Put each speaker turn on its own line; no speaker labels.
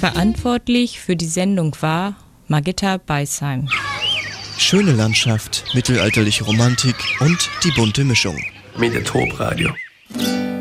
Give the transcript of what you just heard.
Verantwortlich für die Sendung war Margitta Beisheim.
Schöne Landschaft, mittelalterliche Romantik und die bunte Mischung.
Mediatorp Radio.